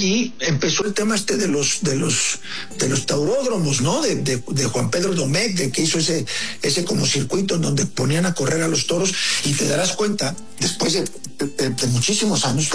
allí empezó el tema de los tauródromos, ¿no? De Juan Pedro Domecq, de que hizo ese como circuito en donde ponían a correr a los toros, y te darás cuenta, después de muchísimos años,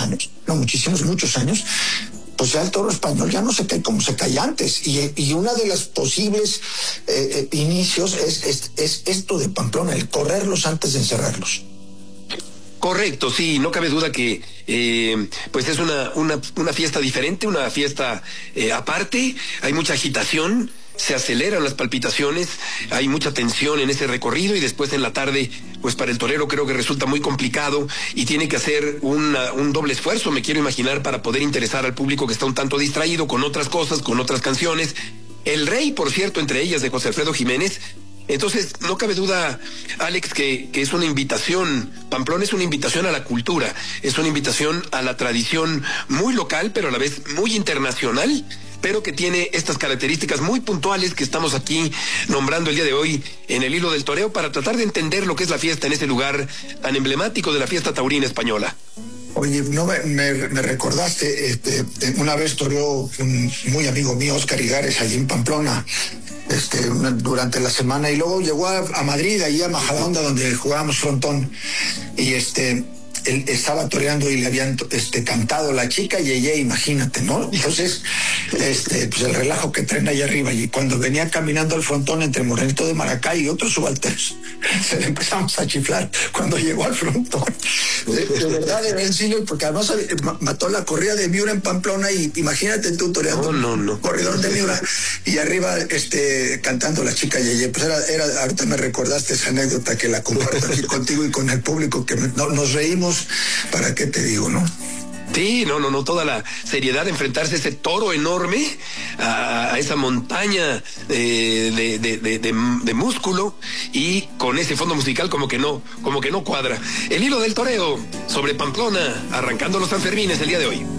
muchos años, pues ya el toro español ya no se cae como se caía antes, y una de las posibles inicios es esto de Pamplona, el correrlos antes de encerrarlos. Correcto, sí, no cabe duda que pues es una fiesta diferente, una fiesta aparte, hay mucha agitación, se aceleran las palpitaciones, hay mucha tensión en ese recorrido, y después en la tarde, pues para el torero creo que resulta muy complicado y tiene que hacer un doble esfuerzo, me quiero imaginar, para poder interesar al público que está un tanto distraído con otras cosas, con otras canciones. El Rey, por cierto, entre ellas de José Alfredo Jiménez. Entonces, no cabe duda, Alex, que es una invitación. Pamplona es una invitación a la cultura, es una invitación a la tradición muy local, pero a la vez muy internacional, pero que tiene estas características muy puntuales que estamos aquí nombrando el día de hoy en el hilo del toreo, para tratar de entender lo que es la fiesta en ese lugar tan emblemático de la fiesta taurina española. Oye, no me recordaste, una vez toreó un muy amigo mío, Óscar Igares, allí en Pamplona, durante la semana, y luego llegó a Madrid, allí a Majadahonda, donde jugábamos frontón, y él estaba toreando y le habían cantado la chica Yeye, imagínate, ¿no? Entonces, pues el relajo que traen allá arriba, y cuando venía caminando al frontón entre Morenito de Maracay y otros subalternos, se le empezamos a chiflar cuando llegó al frontón. De verdad, de vencido, porque además mató la corrida de Miura en Pamplona, y imagínate tú toreando no. corredor de Miura, y arriba cantando la chica Yeye. Pues era, ahorita me recordaste esa anécdota que la comparto aquí contigo y con el público, que nos reímos. ¿Para qué te digo, no? Sí, no, toda la seriedad de enfrentarse a ese toro enorme, a esa montaña de músculo, y con ese fondo musical como que no cuadra. El hilo del toreo sobre Pamplona, arrancando los Sanfermines el día de hoy.